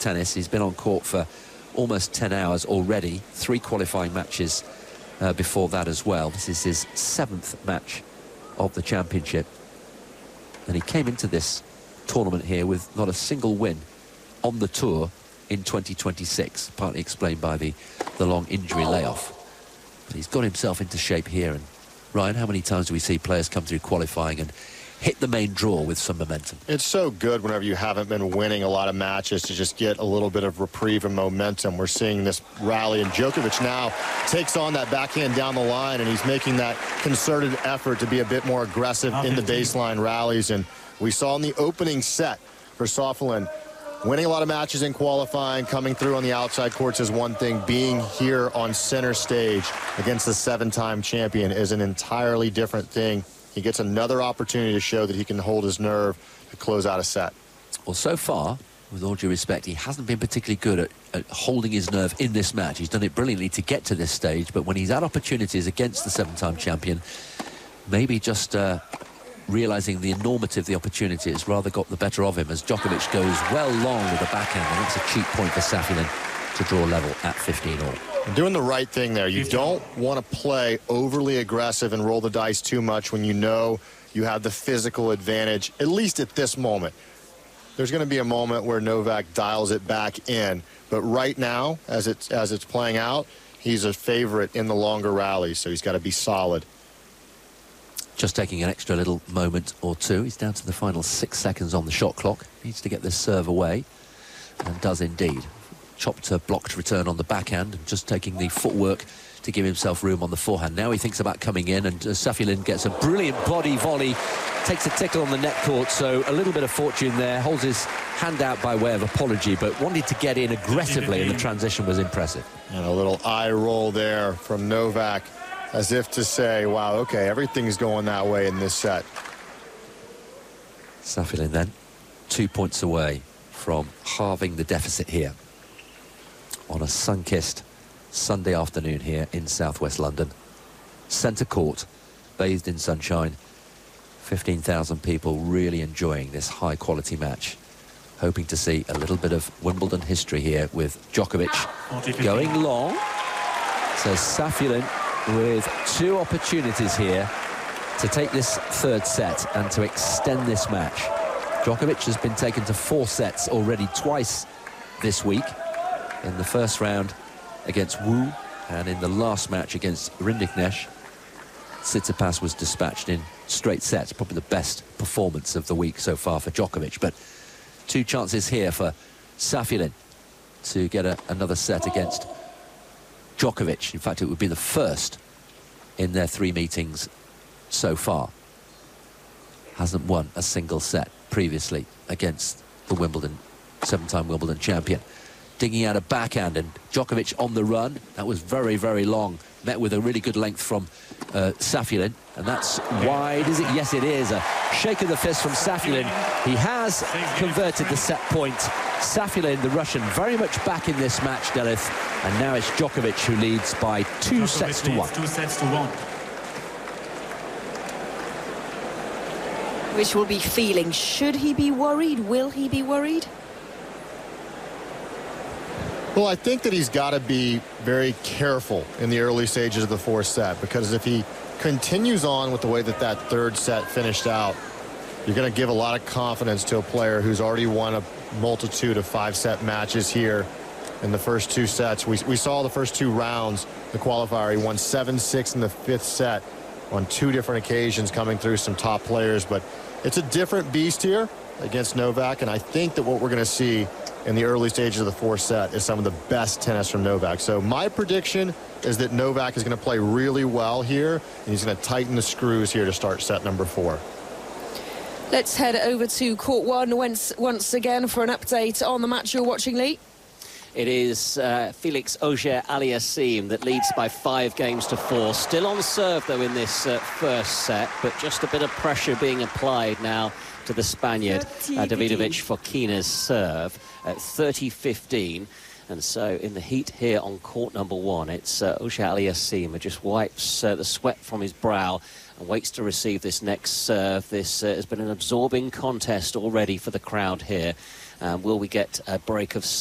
tennis. He's been on court for almost 10 hours already, 3 qualifying matches before that as well. This is his 7th match of the championship, and he came into this tournament here with not a single win on the tour in 2026, partly explained by the long injury layoff. But he's got himself into shape here. And Ryan, how many times do we see players come through qualifying and hit the main draw with some momentum? It's so good whenever you haven't been winning a lot of matches to just get a little bit of reprieve and momentum. We're seeing this rally, and Djokovic now takes on that backhand down the line, and he's making that concerted effort to be a bit more aggressive in the baseline rallies. And we saw in the opening set for Safiullin, winning a lot of matches in qualifying, coming through on the outside courts is one thing. Being here on center stage against the 7-time champion is an entirely different thing. He gets another opportunity to show that he can hold his nerve to close out a set. Well, so far, with all due respect, he hasn't been particularly good at holding his nerve in this match. He's done it brilliantly to get to this stage, but when he's had opportunities against the 7-time champion, maybe just realising the enormity of the opportunity has rather got the better of him as Djokovic goes well long with the backhand, and that's a cheap point for Safiullin to draw level at 15-all. Doing the right thing there. You don't want to play overly aggressive and roll the dice too much when you know you have the physical advantage, at least at this moment. There's going to be a moment where Novak dials it back in, but right now, as it's playing out, he's a favorite in the longer rallies, so he's got to be solid. Just taking an extra little moment or two. He's down to the final 6 seconds on the shot clock. Needs to get this serve away, and does indeed. Chopped a blocked return on the backhand, and just taking the footwork to give himself room on the forehand. Now he thinks about coming in, and Safiullin gets a brilliant body volley, takes a tickle on the net court, so a little bit of fortune there, holds his hand out by way of apology, but wanted to get in aggressively, and the transition was impressive. And a little eye roll there from Novak, as if to say, wow, okay, everything's going that way in this set. Safiullin then 2 points away from halving the deficit here on a sun-kissed Sunday afternoon here in southwest London. Centre court, bathed in sunshine. 15,000 people really enjoying this high-quality match. Hoping to see a little bit of Wimbledon history here with Djokovic going long. So Safiullin with 2 opportunities here to take this 3rd set and to extend this match. Djokovic has been taken to 4 sets already twice this week. In the first round against Wu, and in the last match against Rinderknecht, Tsitsipas was dispatched in straight sets. Probably the best performance of the week so far for Djokovic. But 2 chances here for Safiullin to get another set against Djokovic. In fact, it would be the first in their 3 meetings so far. Hasn't won a single set previously against the 7-time Wimbledon champion. Digging out a backhand, and Djokovic on the run. That was very, very long. Met with a really good length from Safiullin, and that's wide, is it? Yes, it is. A shake of the fist from Safiullin. He has converted the set point. Safiullin, the Russian, very much back in this match, Delith, and now it's Djokovic who leads by 2 sets to 1. 2 sets to 1. Which will be feeling. Should he be worried? Will he be worried? Well, I think that he's got to be very careful in the early stages of the 4th set, because if he continues on with the way that 3rd set finished out, you're going to give a lot of confidence to a player who's already won a multitude of 5-set matches here in the first 2 sets. We saw the first 2 rounds, the qualifier. He won 7-6 in the 5th set on 2 different occasions, coming through some top players. But it's a different beast here against Novak, and I think that what we're going to see in the early stages of the 4th set is some of the best tennis from Novak. So my prediction is that Novak is going to play really well here, and he's going to tighten the screws here to start set number 4. Let's head over to court 1 once again for an update on the match you're watching, Lee. It is Felix Auger-Aliassime that leads by 5 games to 4. Still on serve, though, in this first set, but just a bit of pressure being applied now to the Spaniard, Davidovich Fokina's serve at 30-15. And so in the heat here on court number 1, it's Auger-Aliassime who just wipes the sweat from his brow and waits to receive this next serve. This has been an absorbing contest already for the crowd here. Will we get a break of